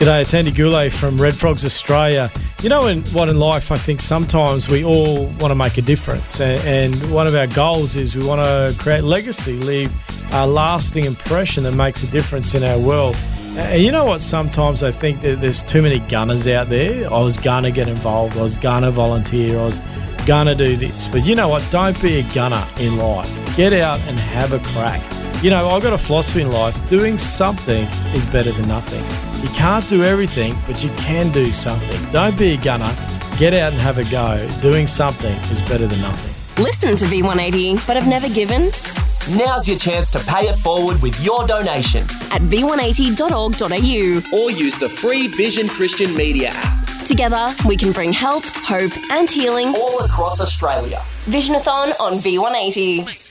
G'day, it's Andy Goulet from Red Frogs Australia. You know what in life, I think sometimes we all want to make a difference, and one of our goals is we want to create legacy, leave a lasting impression that makes a difference in our world. And you know what, sometimes I think that there's too many gunners out there. I was gonna get involved, I was gonna volunteer, I was gonna do this. But you know what, don't be a gunner in life. Get out and have a crack. You know, I've got a philosophy in life, doing something is better than nothing. You can't do everything, but you can do something. Don't be a gunner, get out and have a go. Doing something is better than nothing. Listen to V180 but have never given? Now's your chance to pay it forward with your donation At v180.org.au. or use the free Vision Christian Media app. Together, we can bring help, hope and healing all across Australia. Visionathon on V180.